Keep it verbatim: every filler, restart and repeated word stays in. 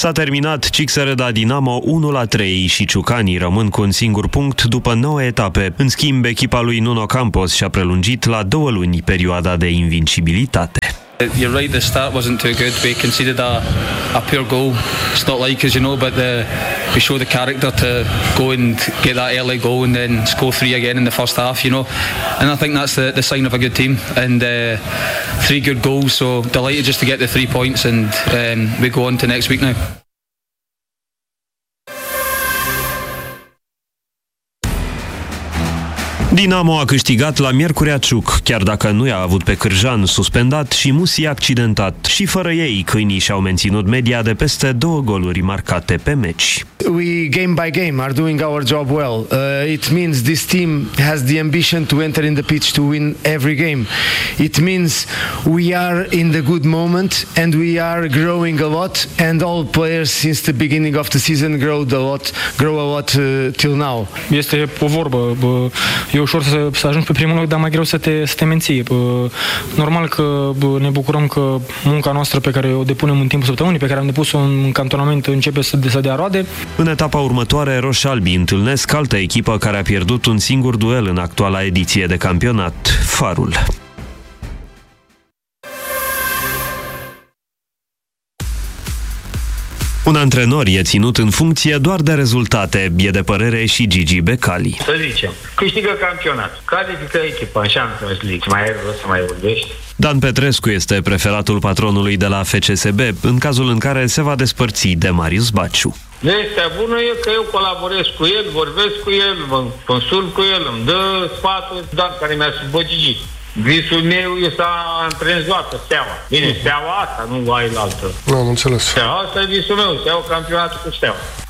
S-a terminat Cixereda Dinamo unu la trei și ciucanii rămân cu un singur punct după nouă etape. În schimb, echipa lui Nuno Campos și-a prelungit la două luni perioada de invincibilitate. You're right, the start wasn't too good. We conceded a, a poor goal. It's not like us, you know, but the, we showed the character to go and get that early goal and then score three again in the first half, you know. And I think that's the, the sign of a good team. And uh, three good goals, so delighted just to get the three points and um, we go on to next week now. Dinamo a câștigat la Miercurea Ciuc, chiar dacă nu i-a avut pe Cârjan suspendat și Musi accidentat. Și fără ei, câinii și-au menținut media de peste două goluri marcate pe meci. We, game by game, are doing our job well. Uh, it means this team has the ambition to enter in the pitch to win every game. It means we are in the good moment and we are growing a lot, and all players since the beginning of the season grow a lot, grow a lot uh, till now. Este o vorbă, bă, e ușor să, să ajungi pe primul loc, dar mai greu să te, să te menții. Bă, normal că bă, ne bucurăm că munca noastră pe care o depunem în timpul săptămânii, pe care am depus-o în cantonament, începe să, să dea roade. În etapa următoare, roșalbii întâlnesc altă echipă care a pierdut un singur duel în actuala ediție de campionat, Farul. Un antrenor e ținut în funcție doar de rezultate, e de părere și Gigi Becali. Să zicem, câștigă campionat, califică echipa în Champions League, mai ai rost să mai vorbești? Dan Petrescu este preferatul patronului de la F C S B, în cazul în care se va despărți de Marius Baciu. Vestea bună e că eu colaborez cu el, vorbesc cu el, mă consult cu el, îmi dă sfaturi, Dan care mi-a subăgigit. Visul meu e să antrenez toată Steaua. Bine, Steaua asta, nu ai la altă. Nu, am înțeles. Steaua asta e visul meu, să iau campionatul cu Steaua.